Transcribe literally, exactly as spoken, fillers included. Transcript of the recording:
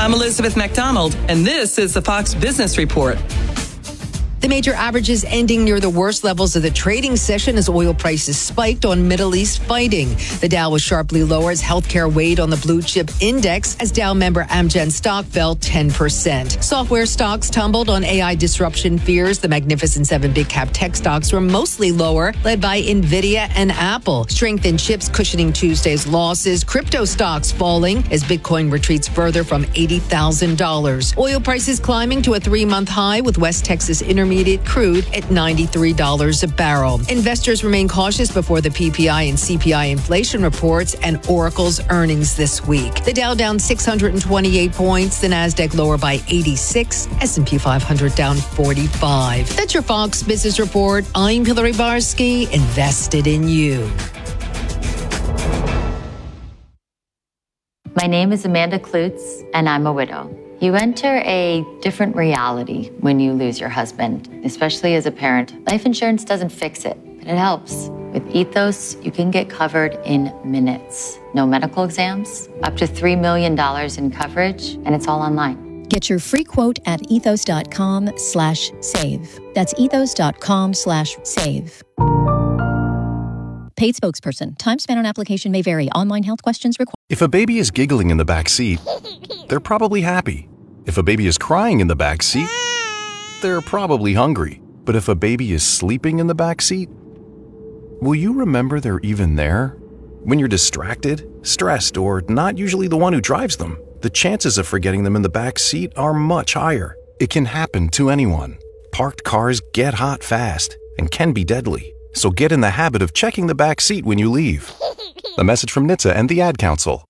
I'm Elizabeth McDonald, and this is the Fox Business Report. The major averages ending near the worst levels of the trading session as oil prices spiked on Middle East fighting. The Dow was sharply lower as healthcare weighed on the blue chip index as Dow member Amgen stock fell ten percent. Software stocks tumbled on A I disruption fears. The Magnificent Seven big cap tech stocks were mostly lower, led by Nvidia and Apple. Strength in chips cushioning Tuesday's losses. Crypto stocks falling as Bitcoin retreats further from eighty thousand dollars. Oil prices climbing to a three-month high with West Texas Intermediate crude at ninety-three dollars a barrel. Investors remain cautious before the P P I and C P I inflation reports and Oracle's earnings this week. The Dow down six hundred twenty-eight points, the Nasdaq lower by eighty-six, S and P five hundred down forty-five. That's your Fox Business Report. I'm Hillary Barsky, invested in you. My name is Amanda Klutz, and I'm a widow. You enter a different reality when you lose your husband, especially as a parent. Life insurance doesn't fix it, but it helps. With Ethos, you can get covered in minutes. No medical exams, up to three million dollars in coverage, and it's all online. Get your free quote at ethos.com slash save. That's ethos.com slash save. Paid spokesperson. Time spent on application may vary. Online health questions required. If a baby is giggling in the back seat, they're probably happy. If a baby is crying in the back seat, they're probably hungry. But if a baby is sleeping in the back seat, will you remember they're even there? When you're distracted, stressed, or not usually the one who drives them, the chances of forgetting them in the back seat are much higher. It can happen to anyone. Parked cars get hot fast and can be deadly. So get in the habit of checking the back seat when you leave. A message from N H T S A and the Ad Council.